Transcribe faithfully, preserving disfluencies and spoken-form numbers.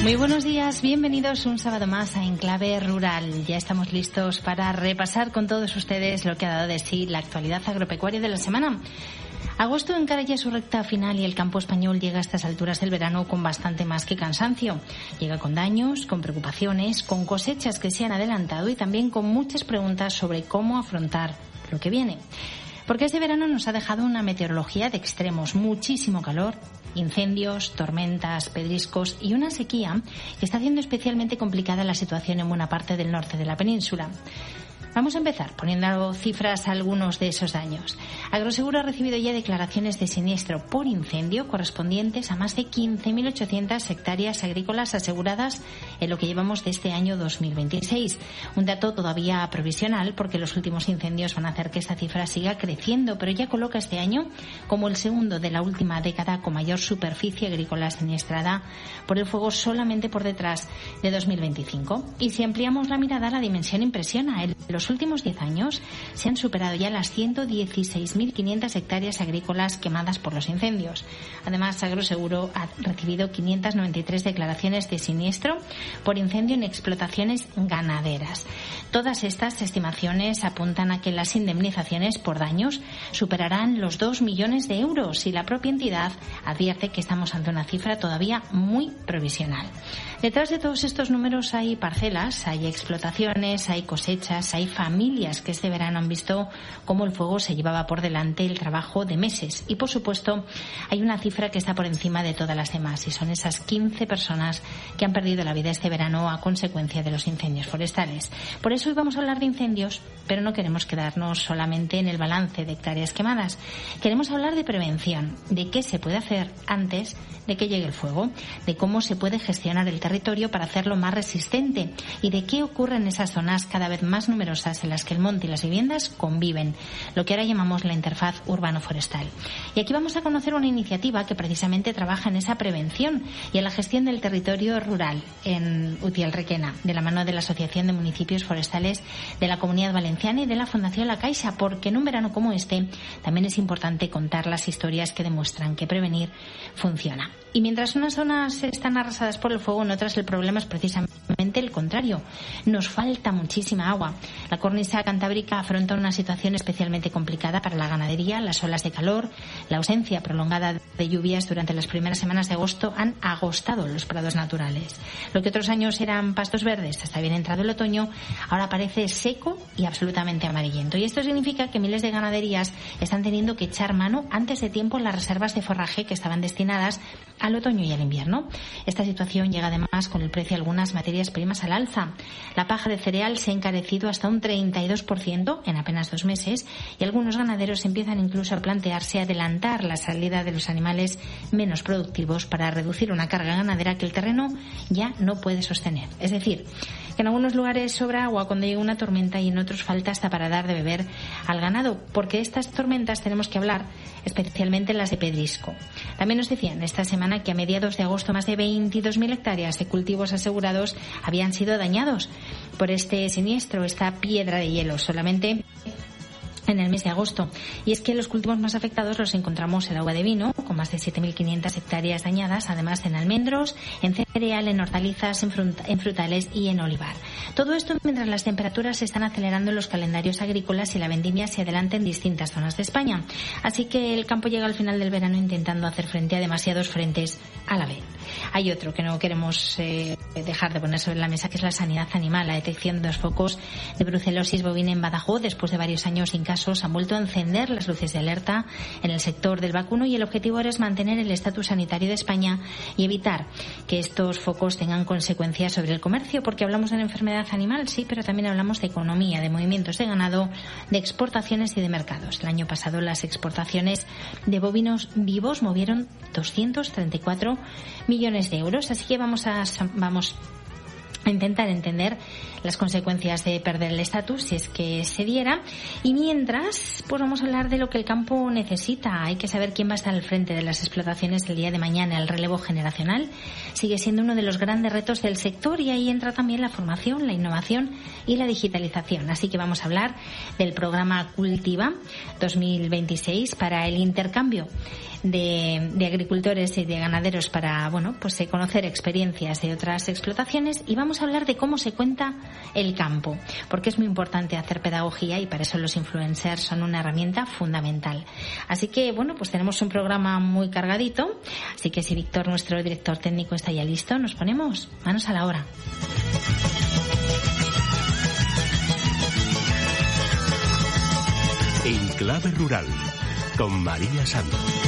Muy buenos días, bienvenidos un sábado más a Enclave Rural. Ya estamos listos para repasar con todos ustedes lo que ha dado de sí la actualidad agropecuaria de la semana. Agosto encara ya su recta final y el campo español llega a estas alturas del verano con bastante más que cansancio. Llega con daños, con preocupaciones, con cosechas que se han adelantado y también con muchas preguntas sobre cómo afrontar lo que viene. Porque este verano nos ha dejado una meteorología de extremos, muchísimo calor, incendios, tormentas, pedriscos y una sequía que está haciendo especialmente complicada la situación en buena parte del norte de la península. Vamos a empezar poniendo cifras a algunos de esos daños. Agroseguro ha recibido ya declaraciones de siniestro por incendio correspondientes a más de quince mil ochocientas hectáreas agrícolas aseguradas en lo que llevamos de este año dos mil veintiséis. Un dato todavía provisional porque los últimos incendios van a hacer que esta cifra siga creciendo, pero ya coloca este año como el segundo de la última década con mayor superficie agrícola siniestrada por el fuego, solamente por detrás de dos mil veinticinco. Y si ampliamos la mirada, la dimensión impresiona. En los últimos diez años se han superado ya las ciento dieciséis mil quinientas hectáreas agrícolas quemadas por los incendios. Además, Agroseguro ha recibido quinientas noventa y tres declaraciones de siniestro por incendio en explotaciones ganaderas. Todas estas estimaciones apuntan a que las indemnizaciones por daños superarán los dos millones de euros y la propia entidad advierte que estamos ante una cifra todavía muy provisional. Detrás de todos estos números hay parcelas, hay explotaciones, hay cosechas, hay familias que este verano han visto cómo el fuego se llevaba por delante el trabajo de meses. Y, por supuesto, hay una cifra que está por encima de todas las demás y son esas quince personas que han perdido la vida este verano a consecuencia de los incendios forestales. Por eso hoy vamos a hablar de incendios, pero no queremos quedarnos solamente en el balance de hectáreas quemadas. Queremos hablar de prevención, de qué se puede hacer antes de que llegue el fuego, de cómo se puede gestionar el territorio para hacerlo más resistente y de qué ocurre en esas zonas cada vez más numerosas en las que el monte y las viviendas conviven, lo que ahora llamamos la interfaz urbano-forestal. Y aquí vamos a conocer una iniciativa que precisamente trabaja en esa prevención y en la gestión del territorio rural en Utiel Requena, de la mano de la Asociación de Municipios Forestales de la Comunidad Valenciana y de la Fundación La Caixa, porque en un verano como este también es importante contar las historias que demuestran que prevenir funciona. Y mientras unas zonas están arrasadas por el fuego, en otras el problema es precisamente el contrario. Nos falta muchísima agua. La cornisa cantábrica afronta una situación especialmente complicada para la ganadería. Las olas de calor, la ausencia prolongada de lluvias durante las primeras semanas de agosto han agostado los prados naturales. Lo que otros años eran pastos verdes hasta bien entrado el otoño, ahora parece seco y absolutamente amarillento. Y esto significa que miles de ganaderías están teniendo que echar mano antes de tiempo en las reservas de forraje que estaban destinadas al otoño y al invierno. Esta situación llega además con el precio de algunas materias primas al alza. La paja de cereal se ha encarecido hasta un treinta y dos por ciento en apenas dos meses y algunos ganaderos empiezan incluso a plantearse adelantar la salida de los animales menos productivos para reducir una carga ganadera que el terreno ya no puede sostener. Es decir, que en algunos lugares sobra agua cuando llega una tormenta y en otros falta hasta para dar de beber al ganado, porque estas tormentas tenemos que hablar especialmente las de pedrisco. También nos decían esta semana que a mediados de agosto más de veintidós mil hectáreas de cultivos asegurados habían sido dañados por este siniestro, esta piedra de hielo, solamente en el mes de agosto. Y es que los cultivos más afectados los encontramos en agua de vino, con más de siete mil quinientas hectáreas dañadas, además en almendros, en cereal, en hortalizas, en, fruta, en frutales y en olivar. Todo esto mientras las temperaturas se están acelerando en los calendarios agrícolas y la vendimia se adelanta en distintas zonas de España. Así que el campo llega al final del verano intentando hacer frente a demasiados frentes a la vez. Hay otro que no queremos eh, dejar de poner sobre la mesa, que es la sanidad animal. La detección de los focos de brucelosis bovina en Badajoz, después de varios años sin casos, han vuelto a encender las luces de alerta en el sector del vacuno y el objetivo ahora es mantener el estatus sanitario de España y evitar que estos focos tengan consecuencias sobre el comercio, porque hablamos de una enfermedad animal, sí, pero también hablamos de economía, de movimientos de ganado, de exportaciones y de mercados. El año pasado las exportaciones de bovinos vivos movieron doscientos treinta y cuatro millones de euros, así que vamos a vamos intentar entender las consecuencias de perder el estatus si es que se diera, y mientras pues vamos a hablar de lo que el campo necesita. Hay que saber quién va a estar al frente de las explotaciones el día de mañana. El relevo generacional sigue siendo uno de los grandes retos del sector, y ahí entra también la formación, la innovación y la digitalización. Así que vamos a hablar del programa Cultiva dos mil veintiséis para el intercambio de, de agricultores y de ganaderos para, bueno, pues conocer experiencias de otras explotaciones, y vamos a hablar de cómo se cuenta el campo, porque es muy importante hacer pedagogía y para eso los influencers son una herramienta fundamental. Así que, bueno, pues tenemos un programa muy cargadito, así que si Víctor, nuestro director técnico, está ya listo, nos ponemos manos a la obra. En Clave Rural, con María Santos.